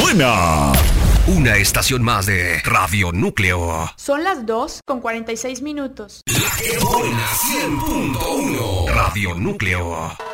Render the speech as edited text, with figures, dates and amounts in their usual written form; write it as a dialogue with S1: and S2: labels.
S1: buena. Una estación más de Radio Núcleo.
S2: Son las 2:46.
S1: La que buena 100.1. Radio Núcleo.